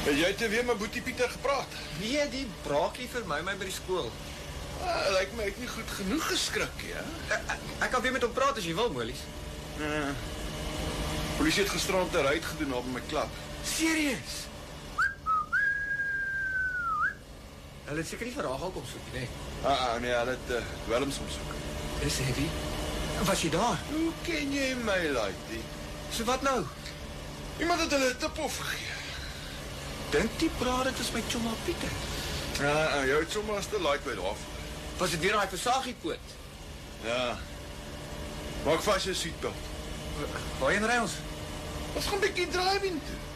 Het jy te weer met Boetie Pieter gepraat? Nee, die braakie vir my by die skool. Lyk my ek nie goed genoeg geskrik, ja? Ek kan weer met hom praat as jy wil, Molies. Polisie het gisterand 'n raid gedoen op my klap. Serieus? Hulle het seker nie vir Rachel kom soek, nee. Nee, hulle het Willems kom soek. Dis heavy. Was jy daar? Hoe ken jy my, Laitie? So wat nou? Iemand het hulle 'n tip-off gegee. Dink die praat dit is my chomma Pieter. Jou chomma is te laat by daarvoor. Was dit weer daai versagiepoot? Ja. Maak vas jou seatbelt. Waarheen ry ons? Ons gaan 'n bietjie driving toe.